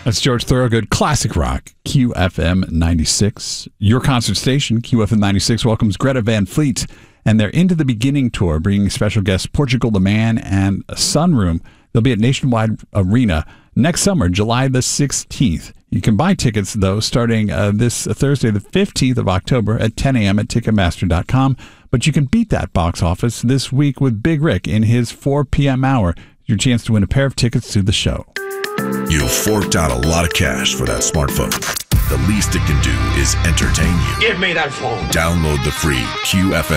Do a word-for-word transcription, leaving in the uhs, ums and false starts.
That's George Thorogood, classic rock, Q F M ninety-six. Your concert station, Q F M ninety-six, welcomes Greta Van Fleet and their Into the Beginning tour, bringing special guests Portugal the Man and Sunroom. They'll be at Nationwide Arena next summer, July the sixteenth. You can buy tickets, though, starting uh, this Thursday, the fifteenth of October at ten a.m. at Ticketmaster dot com. But you can beat that box office this week with Big Rick in his four p.m. hour. Your chance to win a pair of tickets to the show. You've forked out a lot of cash for that smartphone. The least it can do is entertain you. Give me that phone. Download the free Q F M